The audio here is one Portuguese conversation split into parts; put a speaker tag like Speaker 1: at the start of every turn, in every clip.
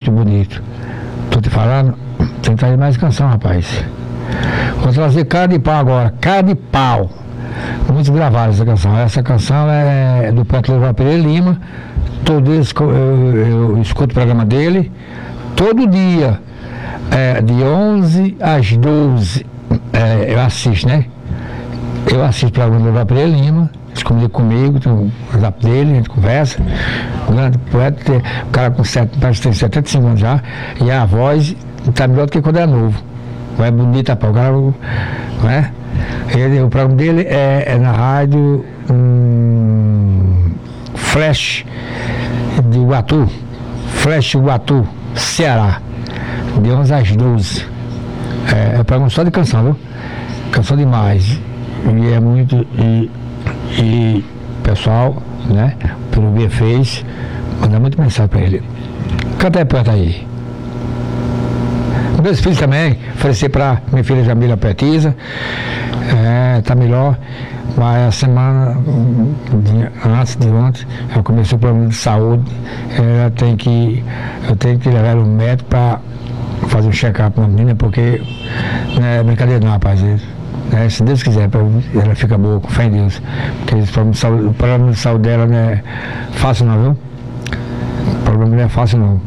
Speaker 1: muito bonito. Tô te falando, tem que trazer mais canção, rapaz. Vou trazer Cara de Pau agora, Cara de Pau. Muito gravada essa canção. Essa canção é do poeta Lourival Pereira Lima. Todo dia eu escuto o programa dele. Todo dia, de 11 às 12, eu assisto, né? Eu assisto o programa do Lourival Pereira Lima. Eles comunicam comigo, tem o WhatsApp dele, a gente conversa. Um grande poeta, o cara parece que tem 75 anos já, e a voz está melhor do que quando era novo. É bonita, pá, o cara, né? O programa dele é na rádio Flash de Iguatu, Flash Iguatu, Ceará, de 11 às 12. É um programa só de canção, viu? Canção demais. E é muito. E pessoal, né? Pelo B fez, mandar muito mensagem para ele. Canta aí, poeta aí. Meus filhos também, oferecer para minha filha Jamila Petiza, tá melhor, mas a semana antes de ontem, ela começou um problema de saúde, eu tenho que levar ela no médico para fazer um check-up na menina, porque não é brincadeira não, rapaz. Se Deus quiser, ela fica boa, com fé em Deus. Porque o problema de saúde dela não é fácil não, viu? O problema não é fácil não.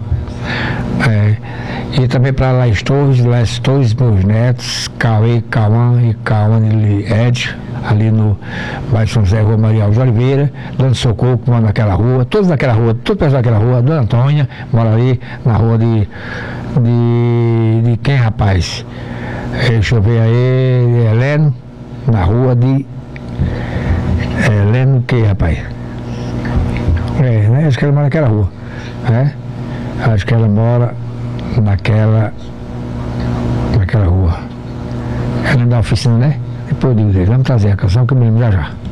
Speaker 1: E também para Laís Torres, meus netos, Cauê, Cauã e Cauane Ed, ali no bairro São José, Rua Maria Alves de Oliveira, Dona Socorro, que mora naquela rua, todos naquela rua, todo pessoal daquela rua, Dona Antônia, mora ali na rua de quem, rapaz? Deixa eu ver aí, Heleno, na rua de Heleno que, rapaz? Acho que ela mora naquela rua, né? Acho que ela mora naquela rua. Ela é da oficina, né? Depois eu digo dele, vamos trazer a canção que eu me lembro já.